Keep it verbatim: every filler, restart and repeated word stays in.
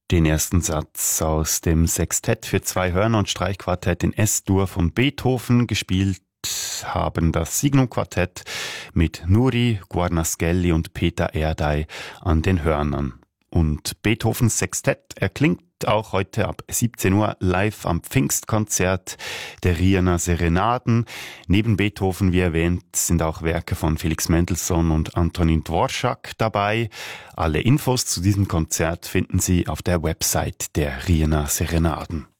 Den ersten Satz aus dem Sextett für zwei Hörner und Streichquartett in S-Dur von Beethoven gespielt haben das Signum Quartett mit Nuri Guarnaschelli und Peter Erdey an den Hörnern. Und Beethovens Sextett erklingt auch heute ab siebzehn Uhr live am Pfingstkonzert der Riener Serenaden. Neben Beethoven, wie erwähnt, sind auch Werke von Felix Mendelssohn und Antonin Dvorak dabei. Alle Infos zu diesem Konzert finden Sie auf der Website der Riener Serenaden.